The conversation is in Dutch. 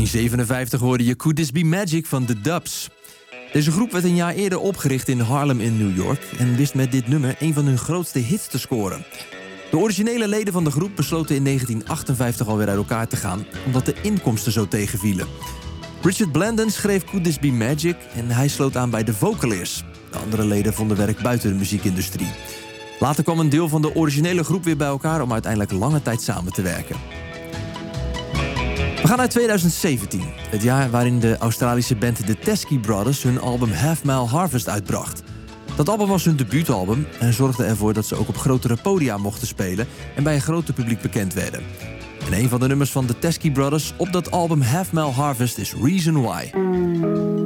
1957 hoorde je Could This Be Magic van The Dubs. Deze groep werd een jaar eerder opgericht in Harlem in New York en wist met dit nummer een van hun grootste hits te scoren. De originele leden van de groep besloten in 1958 alweer uit elkaar te gaan, omdat de inkomsten zo tegenvielen. Richard Blandon schreef Could This Be Magic en hij sloot aan bij The Vocaliers. De andere leden vonden werk buiten de muziekindustrie. Later kwam een deel van de originele groep weer bij elkaar om uiteindelijk lange tijd samen te werken. We gaan naar 2017, het jaar waarin de Australische band The Teskey Brothers hun album Half Mile Harvest uitbracht. Dat album was hun debuutalbum en zorgde ervoor dat ze ook op grotere podia mochten spelen en bij een groter publiek bekend werden. En een van de nummers van The Teskey Brothers op dat album Half Mile Harvest is Reason Why.